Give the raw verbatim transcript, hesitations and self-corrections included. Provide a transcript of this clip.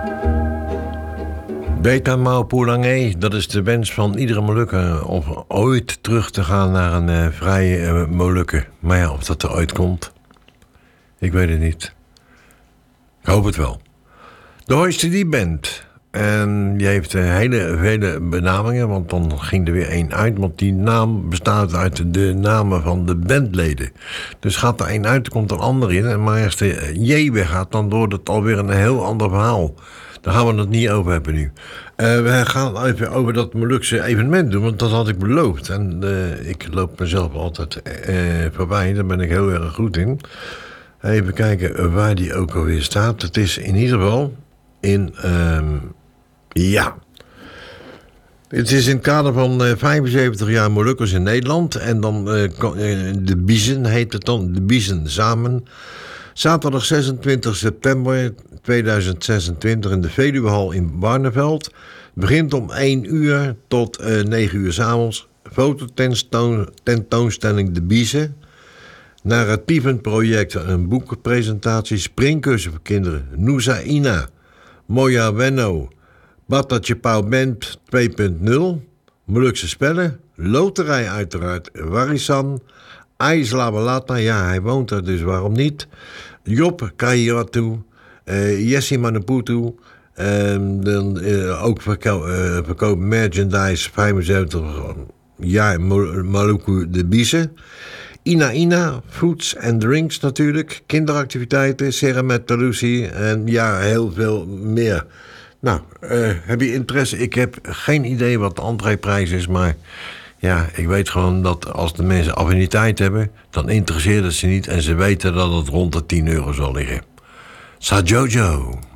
Beta Maupulangé, dat is de wens van iedere Molukker om ooit terug te gaan naar een uh, vrije uh, Molukken. Maar ja, of dat er ooit komt, ik weet het niet. Ik hoop het wel. De Hoiste die Band. En die heeft uh, hele vele benamingen, want dan ging er weer één uit. Want die naam bestaat uit de namen van de bandleden. Dus gaat er één uit, er komt een ander in. En maar als de J weggaat, dan wordt het alweer een heel ander verhaal. Daar gaan we het niet over hebben nu. Uh, we gaan even over dat Molukse evenement doen, want dat had ik beloofd. En uh, ik loop mezelf altijd uh, voorbij, daar ben ik heel erg goed in. Even kijken waar die ook alweer staat. Het is in ieder geval in... Uh, ja... Het is in het kader van uh, vijfenzeventig jaar Molukkers in Nederland. En dan uh, de Biezen heet het dan, de Biezen samen. Zaterdag zesentwintig september tweeduizend zesentwintig in de Veluwehal in Barneveld. Begint om één uur tot uh, negen uur 's avonds. Fototentoonstelling De Biezen. Narratievenproject, een boekpresentatie. Springcursus voor kinderen. Nusa Ina. Moya Wenno. Batatje Pauw Band twee punt nul. Molukse spellen. Loterij uiteraard. Warisan. Aisla Balata, ja, hij woont er, dus waarom niet? Job Kahiratu, uh, Jessie Manuputu, um, dan uh, ook verko- uh, verkoop merchandise vijfenzeventig jaar Maluku de Biezen. Ina Ina, foods and drinks natuurlijk, kinderactiviteiten, Seremetalusi en ja, heel veel meer. Nou, uh, heb je interesse? Ik heb geen idee wat de entreeprijs is, maar... Ja, ik weet gewoon dat als de mensen affiniteit hebben, dan interesseert het ze niet en ze weten dat het rond de tien euro zal liggen. Sa Jojo.